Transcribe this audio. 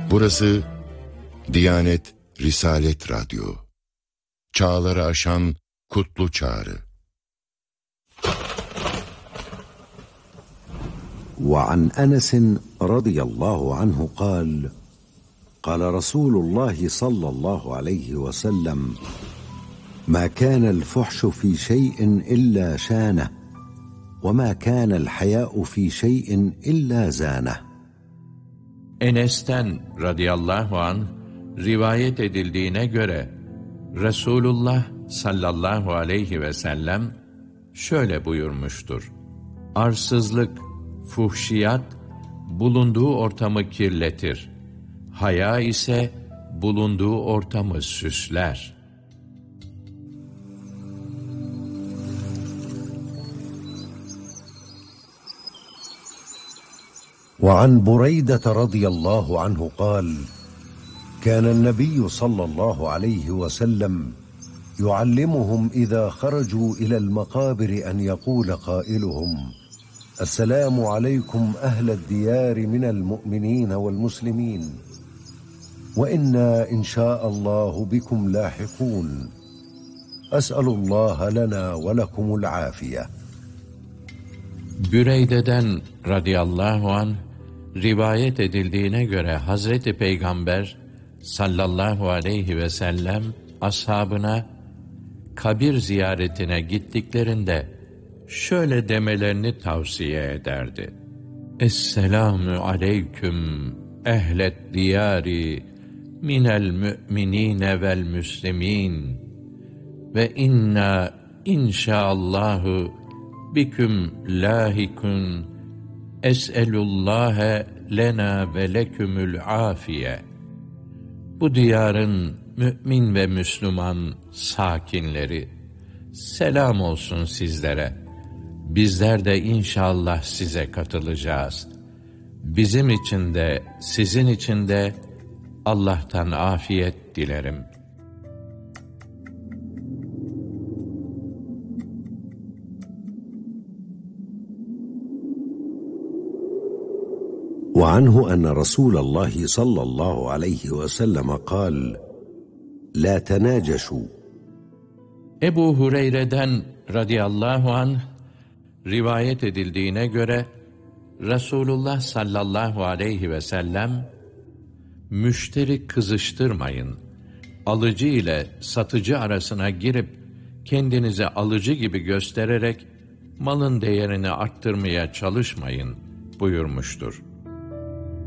Burası Diyanet Risalet Radyo. Çağları aşan kutlu çağrı. وعن أنس رضي الله عنه قال قال رسول الله صلى الله عليه وسلم ما كان الفحش في شيء إلا شانه وما كان الحياء في شيء إلا زانه. Enes'ten radıyallahu anh rivayet edildiğine göre Resulullah sallallahu aleyhi ve sellem şöyle buyurmuştur: Arsızlık, fuhşiyat bulunduğu ortamı kirletir. Haya ise bulunduğu ortamı süsler. وعن بريدة رضي الله عنه قال كان النبي صلى الله عليه وسلم يعلمهم إذا خرجوا إلى المقابر أن يقول قائلهم السلام عليكم أهل الديار من المؤمنين والمسلمين وإنا إن شاء الله بكم لاحقون أسأل الله لنا ولكم العافية. Büreyde'den radıyallahu anh rivayet edildiğine göre Hazreti Peygamber sallallahu aleyhi ve sellem ashabına kabir ziyaretine gittiklerinde şöyle demelerini tavsiye ederdi: Esselamu aleyküm ehlet diyari minel mü'minine vel müslimin ve inna inşaallahu biküm lahikun es'elullâhe lena ve lekümül afiye. Bu diyarın mümin ve Müslüman sakinleri, selam olsun sizlere. Bizler de inşallah size katılacağız. Bizim için de sizin için de Allah'tan afiyet dilerim. وعنه أن رسول الله صلى الله عليه وسلم قال لا تناجشوا. Ebu Hureyre'den radıyallahu anh rivayet edildiğine göre Resulullah sallallahu aleyhi ve sellem müşteri kızıştırmayın, alıcı ile satıcı arasına girip kendinizi alıcı gibi göstererek malın değerini arttırmaya çalışmayın buyurmuştur.